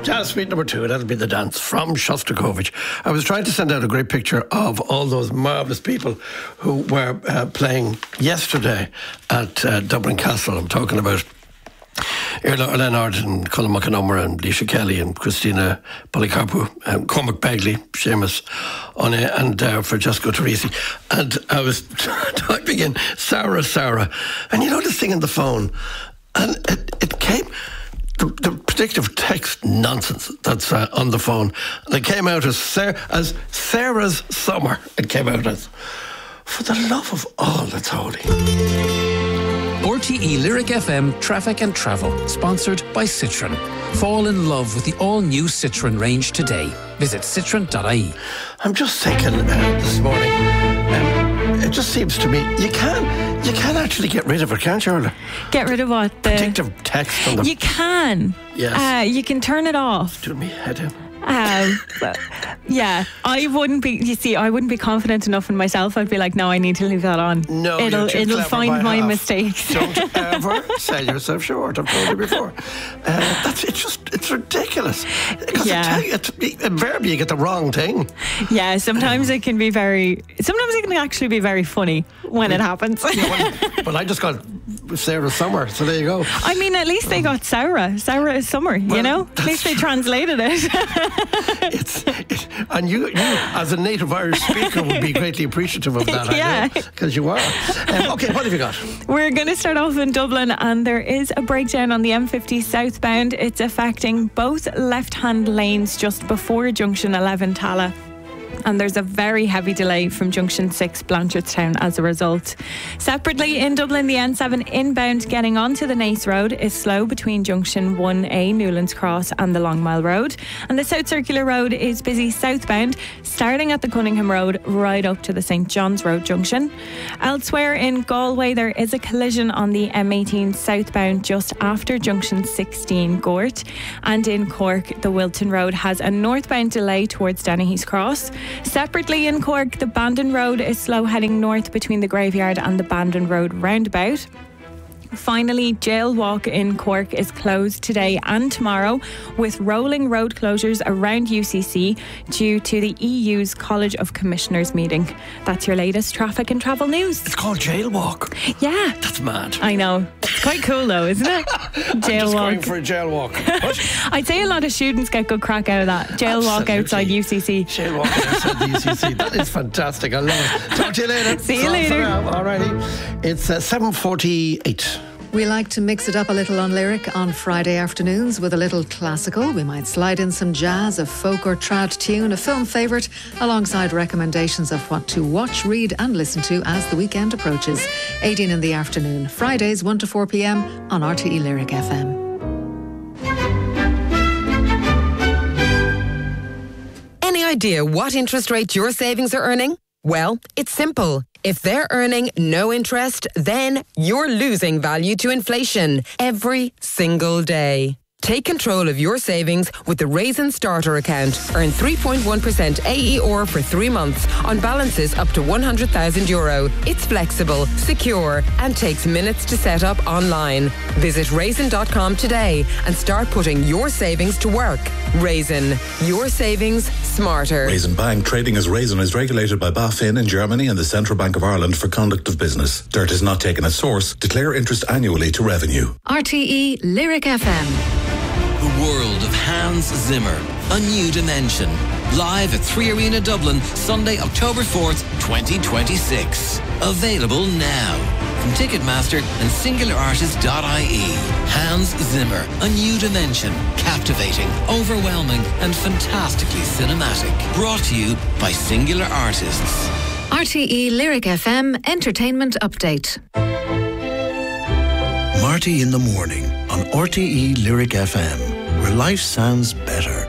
Jazz Suite number 2, that'll be the dance from Shostakovich. I was trying to send out a great picture of all those marvellous people who were playing yesterday at Dublin Castle. I'm talking about Irla Leonard and Colin McAnummer and Leisha Kelly and Christina Polycarpou and Cormac Bagley, Seamus on it, and Francesco Teresi. And I was typing in Sarah, and you know this thing on the phone, and it came, the predictive text nonsense that's on the phone, and it came out as Sarah's Summer. It came out as, for the love of all that's holy. RTE Lyric FM Traffic and Travel, sponsored by Citroën. Fall in love with the all-new Citroën range today. Visit citroen.ie. I'm just thinking this morning, it just seems to me you can actually get rid of it, can't you, Orla? Get rid of what? The predictive text on the... You can. Yes. You can turn it off. Doing me head in. Yeah, I wouldn't be confident enough in myself. I'd be like, no, I need to leave that on. No, it'll find my mistakes. Don't ever sell yourself short. I've told you before. It's ridiculous. Because invariably you get the wrong thing. Yeah, sometimes it can actually be very funny when it happens. Well, I just got Sarah's Summer, so there you go. I mean, at least they got Sarah. Sarah is summer, you know? At least they translated it. And you, as a native Irish speaker, would be greatly appreciative of that, yeah. Because you are. Okay, what have you got? We're going to start off in Dublin, and there is a breakdown on the M50 southbound. It's affecting both left-hand lanes just before junction 11 Tala. And there's a very heavy delay from junction 6 Blanchardstown as a result. Separately in Dublin, the N7 inbound getting onto the Naas Road is slow between junction 1A Newlands Cross and the Long Mile Road, and the South Circular Road is busy southbound starting at the Cunningham Road right up to the St John's Road junction. Elsewhere in Galway, there is a collision on the M18 southbound just after junction 16 Gort, and in Cork the Wilton Road has a northbound delay towards Dennehy's Cross. Separately in Cork, the Bandon Road is slow heading north between the Graveyard and the Bandon Road roundabout. Finally, Jail Walk in Cork is closed today and tomorrow, with rolling road closures around UCC due to the EU's College of Commissioners meeting. That's your latest traffic and travel news. It's called Jail Walk. Yeah. That's mad. I know. It's quite cool though, isn't it? Jail I'm just Walk. going for a jail walk. I'd say a lot of students get good crack out of that. Jail Walk outside UCC. Jail Walk outside the UCC. That is fantastic. I love it. Talk to you later. See you later. Alrighty. It's 7:48. We like to mix it up a little on Lyric on Friday afternoons with a little classical. We might slide in some jazz, a folk or trad tune, a film favourite, alongside recommendations of what to watch, read and listen to as the weekend approaches. 18 in the afternoon, Fridays 1 to 4 p.m. on RTE Lyric FM. Any idea what interest rate your savings are earning? Well, it's simple. If they're earning no interest, then you're losing value to inflation every single day. Take control of your savings with the Raisin Starter account. Earn 3.1% AER for 3 months on balances up to €100,000. It's flexible, secure, and takes minutes to set up online. Visit raisin.com today and start putting your savings to work. Raisin, your savings smarter. Raisin Bank, trading as Raisin, is regulated by BaFin in Germany and the Central Bank of Ireland for conduct of business. Dirt is not taken at source. Declare interest annually to revenue. RTE Lyric FM. The world of Hans Zimmer, A New Dimension. Live at 3 Arena Dublin, Sunday, October 4th, 2026. Available now from Ticketmaster and singularartist.ie. Hans Zimmer, A New Dimension. Captivating, overwhelming and fantastically cinematic. Brought to you by Singular Artists. RTE Lyric FM Entertainment Update. Marty in the Morning on RTE Lyric FM, where life sounds better.